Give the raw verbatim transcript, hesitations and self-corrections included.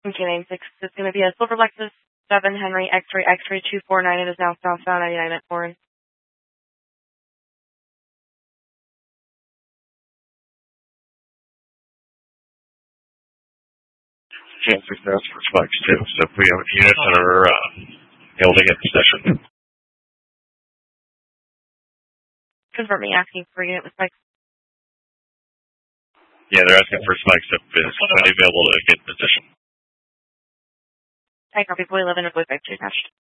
Okay, name six. It's going to be a Silver Lexus seven Henry X-ray X-ray two four nine. It is now southbound ninety-nine at four. Chances that's for Flex too. So if we have units that are uh, able to get possession. Confirming asking for a unit with Flex. Yeah, they're asking for Flex if it's somebody available to get possession. I copy. Boy eleven of Boy five two attached.